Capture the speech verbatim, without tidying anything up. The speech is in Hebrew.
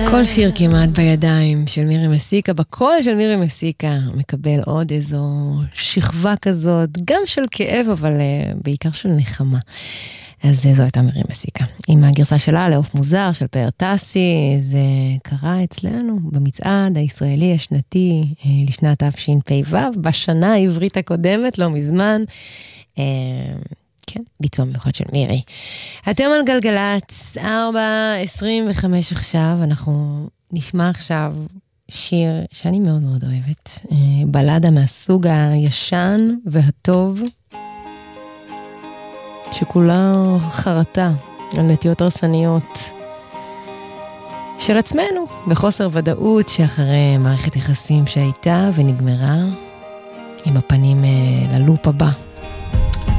כל שיר כמעט בידיים של מירי מסיקה, בקול של מירי מסיקה מקבל עוד איזו שכבה כזאת, גם של כאב, אבל uh, בעיקר של נחמה. אז זו הייתה מירי מסיקה. עם הגרסה שלה, לעוף מוזר, של פאר טסי, זה קרה אצלנו במצעד הישראלי השנתי uh, לשנת תשפ"ו, בשנה העברית הקודמת, לא מזמן. Uh, כן, ביצוע מיוחד של מירי. אתם על גלגלץ, ארבע עשרים וחמש עכשיו, אנחנו נשמע עכשיו שיר שאני מאוד מאוד אוהבת, בלדה מהסוג הישן והטוב, שכולה חרטה על נטיות הרסניות של עצמנו, בחוסר ודאות שאחרי מערכת יחסים שהייתה ונגמרה, עם הפנים ללופ הבא.